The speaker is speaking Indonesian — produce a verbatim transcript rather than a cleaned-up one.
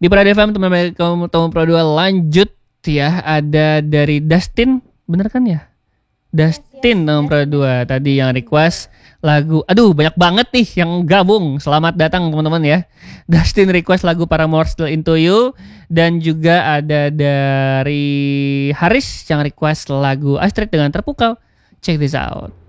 Di Pride F M teman kamu Tom Pro dua lanjut ya. Ada dari Dustin, bener kan ya? Dustin nomor dua tadi yang request lagu. Aduh, banyak banget nih yang gabung. Selamat datang teman-teman ya. Dustin request lagu Paramore Still Into You, dan juga ada dari Haris yang request lagu Astrid dengan Terpukau. Check this out.